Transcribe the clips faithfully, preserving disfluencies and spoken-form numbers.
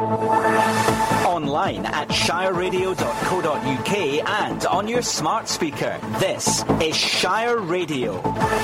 Online at shire radio dot co dot uk and on your smart speaker. This is Shire Radio.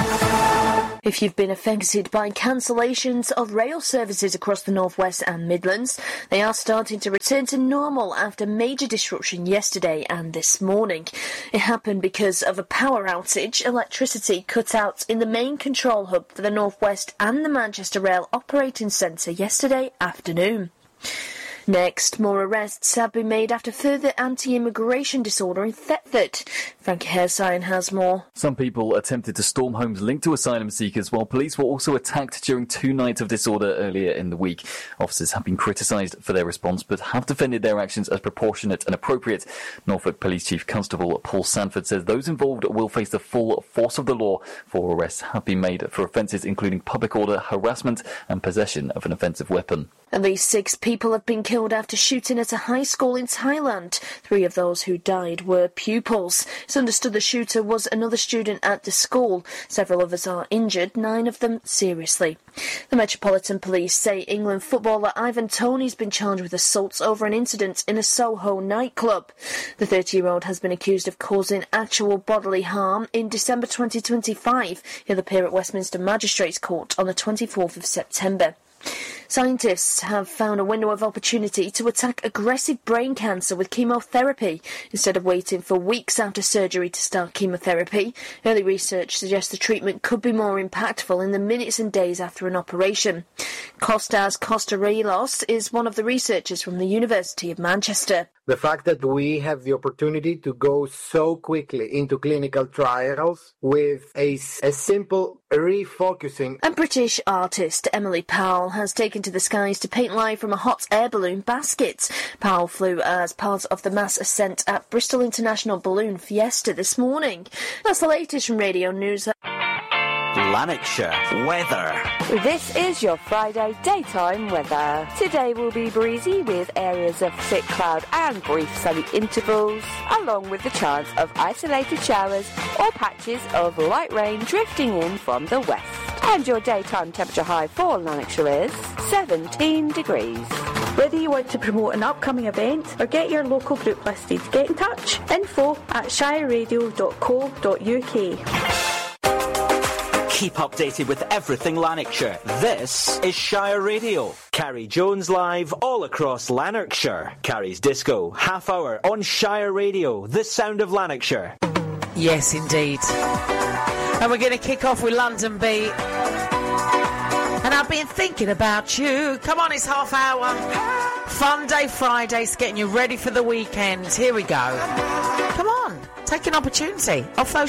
If you've been affected by cancellations of rail services across the North West and Midlands, they are starting to return to normal after major disruption yesterday and this morning. It happened because of a power outage. Electricity cut out in the main control hub for the North West and the Manchester Rail Operating Centre yesterday afternoon. Next, more arrests have been made after further anti-immigration disorder in Thetford. Frankie Hairsign has more. Some people attempted to storm homes linked to asylum seekers, while police were also attacked during two nights of disorder earlier in the week. Officers have been criticised for their response, but have defended their actions as proportionate and appropriate. Norfolk Police Chief Constable Paul Sanford says those involved will face the full force of the law. Four arrests have been made for offences including public order, harassment and possession of an offensive weapon. At least six people have been killed after shooting at a high school in Thailand. Three of those who died were pupils. It's understood the shooter was another student at the school. Several others are injured, nine of them seriously. The Metropolitan Police say England footballer Ivan Toney's been charged with assault over an incident in a Soho nightclub. The thirty-year-old has been accused of causing actual bodily harm. In December twenty twenty-five, he'll appear at Westminster Magistrates Court on the twenty-fourth of September. Scientists have found a window of opportunity to attack aggressive brain cancer with chemotherapy instead of waiting for weeks after surgery to start chemotherapy. Early research suggests the treatment could be more impactful in the minutes and days after an operation. Kostas Kostarilos is one of the researchers from the University of Manchester. The fact that we have the opportunity to go so quickly into clinical trials with a, a simple refocusing. And British artist Emily Powell has taken to the skies to paint live from a hot air balloon basket. Powell flew as part of the mass ascent at Bristol International Balloon Fiesta this morning. That's the latest from Radio News. Lanarkshire weather. This is your Friday daytime weather. Today will be breezy with areas of thick cloud and brief sunny intervals, along with the chance of isolated showers or patches of light rain drifting in from the west. And your daytime temperature high for Lanarkshire is seventeen degrees. Whether you want to promote an upcoming event or get your local group listed, get in touch. Info at shire radio dot co dot uk. Keep updated with everything Lanarkshire. This is Shire Radio. Carrie Jones live all across Lanarkshire. Carrie's Disco, half hour on Shire Radio, the sound of Lanarkshire. Yes, indeed. And we're going to kick off with London Beat. And I've been thinking about you. Come on, it's half hour. Fun day Fridays, getting you ready for the weekend. Here we go. Come on, take an opportunity. Off those